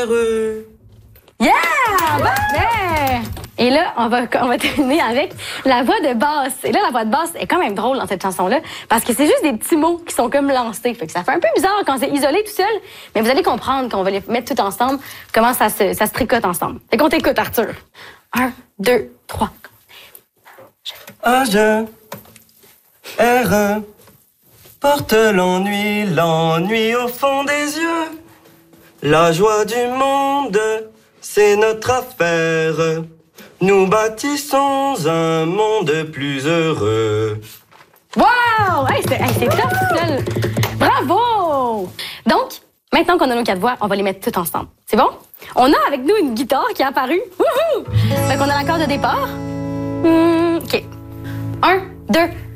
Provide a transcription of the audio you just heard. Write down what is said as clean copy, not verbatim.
R. Yeah! Parfait! Et là, on va terminer avec la voix de basse. Et là, la voix de basse est quand même drôle dans cette chanson-là, parce que c'est juste des petits mots qui sont comme lancés. Fait que ça fait un peu bizarre quand c'est isolé tout seul, mais vous allez comprendre qu'on va les mettre tout ensemble, comment ça se tricote ensemble. Fait qu'on t'écoute, Arthur. 1, 2, 3. H, R, porte l'ennui, l'ennui au fond des yeux. La joie du monde, c'est notre affaire. Nous bâtissons un monde plus heureux. Wow! Hey, c'est top, seul. Bravo! Donc, maintenant qu'on a nos 4 voix, on va les mettre toutes ensemble. C'est bon? On a avec nous une guitare qui est apparue. Wouhou! Fait qu'on a l'accord de départ. OK. 1, 2,